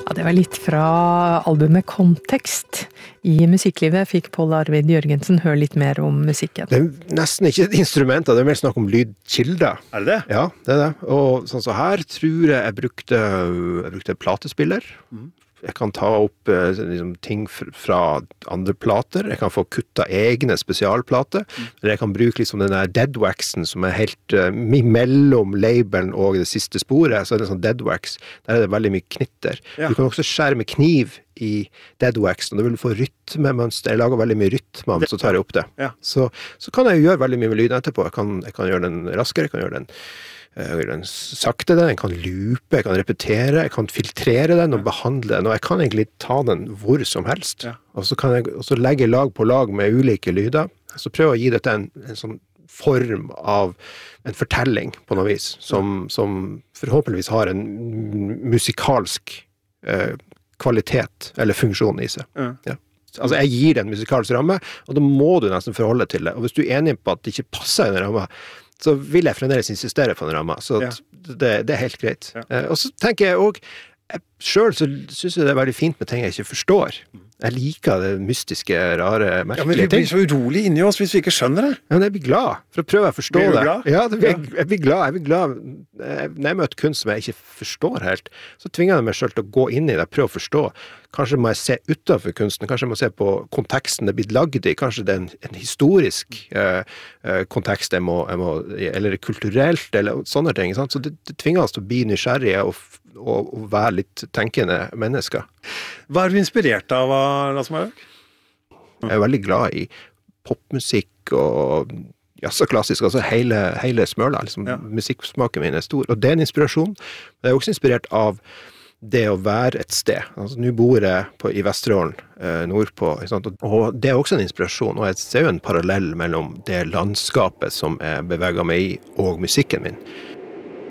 Ja, det var litt fra albumet Kontekst. I musikklivet fikk Pål Arvid Jørgensen høre litt mer om musikken. Det nesten ikke instrumenter, det mer snakk om lydkilder. Det? Ja, det det. Og sånn så her tror jeg brukte platespiller. Jeg kan ta opp ting fra andre plater. Jeg kan få kuttet egne spesialplater. Eller jeg kan bruke liksom den der deadwaxen som helt mellom labelen og det siste sporet. Så det sånn deadwax. Der det veldig mye knitter. Ja. Du kan også skjære med kniv i deadwax, og da vil du få rytmemønster. Jeg lager veldig mye rytmer, så tar jeg opp det. Ja. Så kan jeg gjøre veldig mye med lyden etterpå. Jeg kan gjøre den raskere, jeg kan gjøre den sakte, jeg kan loope, jeg kan repetere, jeg kan filtrere den og behandle den, og jeg kan egentlig ta den hvor som helst. Ja. Og så kan jeg også legge lag på lag med ulike lyder, så prøve å gi dette en sånn form av en fortelling på noe vis, som forhåpentligvis har en musikalsk kvalitet eller funksjon i seg. Ja. Altså, jeg gir den musikalsk ramme, og da må du nesten forholde til det. Og hvis du er enig på at det ikke passer i den ramma, så vil jeg fremdeles insistere på den ramma. Så det helt greit. Ja. Og så tenker jeg også, selv så synes jeg det veldig fint med ting jeg ikke forstår. Jeg liker det mystiske, rare, merkelige ting. Ja, men vi blir så urolig inni oss hvis vi ikke skjønner det. Ja, men jeg blir glad for å prøve å forstå det. Blir du glad? Ja, jeg blir glad. Når jeg møter kunst som jeg ikke forstår helt, så tvinger jeg meg selv til å gå inn i det, prøve å forstå. Kanskje må jeg se utenfor kunsten, kanskje jeg må se på konteksten det er blitt lagd i, kanskje det er en historisk kontekst eller kulturelt, eller sånne ting. Sant? Så det tvinger oss til å bli nysgjerrige og være litt tenkende mennesker. Hva er du inspirert av, Lars Marek? Jeg er veldig glad i popmusikk og så klassisk, altså hele smøla, liksom. Musikksmaken min er stor, og det er en inspirasjon. Jeg er også inspirert av det å være et sted. Altså, nå bor jeg i Vesterålen, nordpå, og det er også en inspirasjon, og jeg ser jo en parallell mellom det landskapet som jeg beveger meg i, og musikken min.